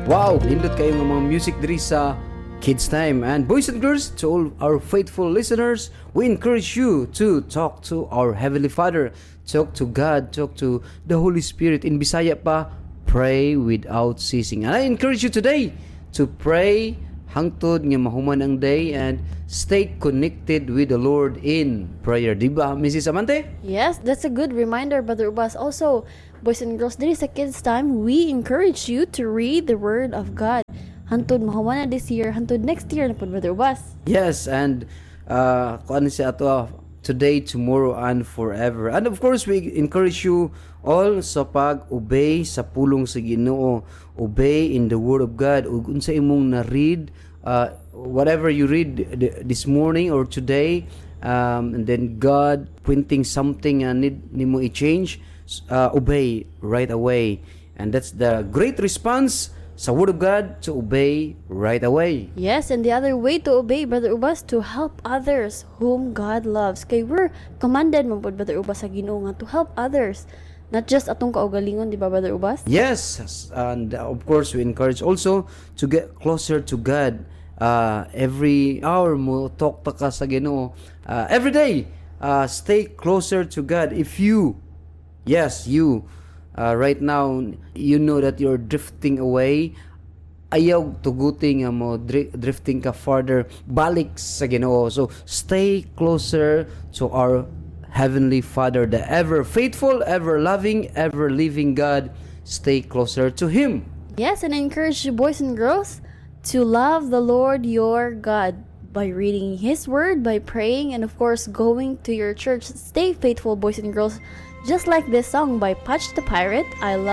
Wow, nindot kayo ng mga music diri sa Kids Time. And boys and girls, to all our faithful listeners, we encourage you to talk to our Heavenly Father, talk to God, talk to the Holy Spirit. In Bisaya pa, pray without ceasing. And I encourage you today to pray hangtod nga mahuman ang day and stay connected with the Lord in prayer. Diba, Mrs. Amante? Yes, that's a good reminder, Brother Ubas. Also, boys and girls, diri sa Kids Time, we encourage you to read the Word of God. Hantod mahuman na this year, hantod next year na po, Brother Ubas. Yes, and kuan siya ato today, tomorrow, and forever. And of course, we encourage you all sa pag-obey sa pulong sa Ginoo. Obey in the Word of God. Ug unsa imong na-read, whatever you read this morning or today, and then God pointing something need nimo i-change, obey right away. And that's the great response sa Word of God, to obey right away. Yes, and the other way to obey, Brother Ubas, to help others whom God loves. Kay we're commanded man pod, Brother Ubas, sa Ginoo nga to help others. Not just atong kaugalingon, di ba, Brother Ubas? Yes, and of course we encourage also to get closer to God. Every hour mo talk ta ka sa Ginoo. Every day, stay closer to God. If you, yes, you, right now, you know that you're drifting away, ayaw tuguti nga mo drifting ka farther, balik sa Ginoo. So stay closer to our Heavenly Father, the ever faithful, ever loving, ever living God. Stay closer to Him. Yes, and I encourage you, boys and girls, to love the Lord your God by reading His Word, by praying, and of course going to your church. Stay faithful, boys and girls. Just like this song by Patch the Pirate, I love